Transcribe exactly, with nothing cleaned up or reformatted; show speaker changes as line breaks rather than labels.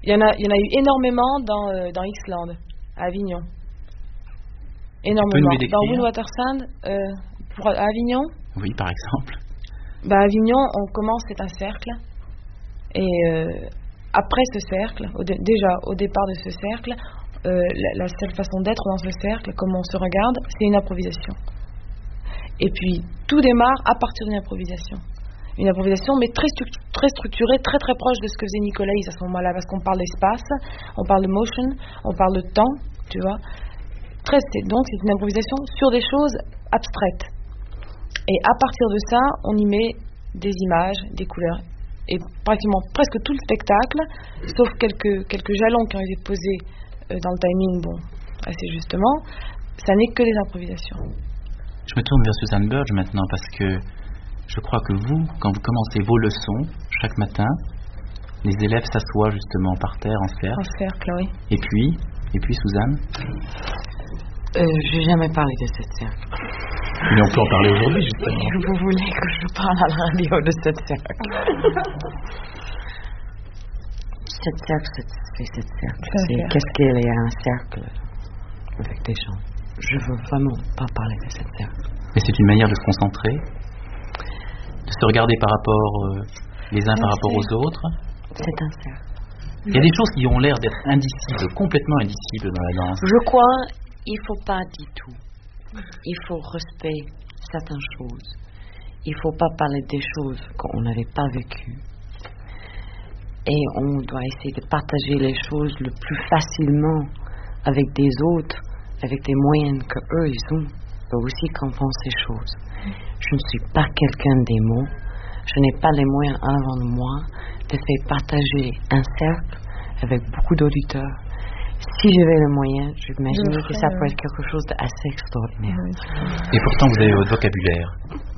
Il y en a, il y en a eu énormément dans, euh, dans Ixlande, à Avignon. Énormément. Dans Windwatersrand, euh, pour, à Avignon.
Oui, par exemple.
Bah, à Avignon, on commence, c'est un cercle. Et euh, après ce cercle, au dé, déjà au départ de ce cercle, euh, la, la seule façon d'être dans ce cercle, comme on se regarde, c'est une improvisation. Et puis, tout démarre à partir d'une improvisation. Une improvisation, mais très, stru- très structurée, très très proche de ce que faisait Nicolas à ce moment-là, parce qu'on parle d'espace, on parle de motion, on parle de temps, tu vois. Très, c'est, donc, c'est une improvisation sur des choses abstraites. Et à partir de ça, on y met des images, des couleurs. Et pratiquement presque tout le spectacle, sauf quelques, quelques jalons qui ont été posés euh, dans le timing, bon, assez justement, ça n'est que des improvisations.
Je me tourne vers Suzanne Burge maintenant, parce que je crois que vous, quand vous commencez vos leçons, chaque matin, les élèves s'assoient justement par terre, en cercle.
En cercle, oui.
Et puis, et puis Suzanne
euh, Je n'ai jamais parlé de cette cercle.
Mais on peut en parler aujourd'hui, justement.
Vous voulez que je parle à la radio de cette cercle? Cette cercle, c'est, c'est cette cercle. C'est, c'est qu'est-ce qu'il y a un cercle avec des gens. Je veux vraiment pas parler de cette cercle.
Mais c'est une manière de se concentrer, de se regarder par rapport euh, les uns par rapport aux autres.
C'est un cercle.
Il y a des choses qui ont l'air d'être indicibles, complètement indicibles dans la danse.
Je crois il faut pas du tout. Il faut respecter certaines choses. Il faut pas parler des choses qu'on n'avait pas vécues. Et on doit essayer de partager les choses le plus facilement avec des autres, avec des moyens que eux ils ont, eux aussi comprennent ces choses. Je ne suis pas quelqu'un des mots. Je n'ai pas les moyens avant de moi de faire partager un cercle avec beaucoup d'auditeurs. Si j'avais le moyen, j'imagine que ça peut être quelque chose d'assez extraordinaire.
Et pourtant, vous avez votre vocabulaire.